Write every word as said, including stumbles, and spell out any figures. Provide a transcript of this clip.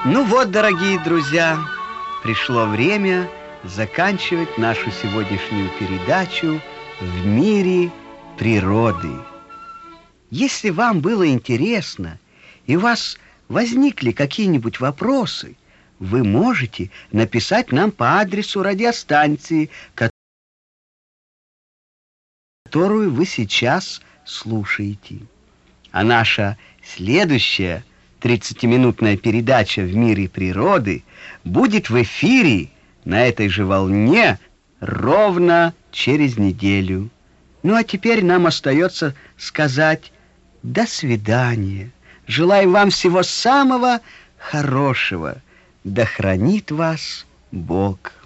Ну вот, дорогие друзья, пришло время заканчивать нашу сегодняшнюю передачу «В мире природы». Если вам было интересно и у вас возникли какие-нибудь вопросы, вы можете написать нам по адресу радиостанции, которую вы сейчас слушаете. А наша следующая тридцатиминутная передача «В мире природы» будет в эфире на этой же волне ровно через неделю. Ну а теперь нам остается сказать до свидания. Желаю вам всего самого хорошего. Да хранит вас Бог.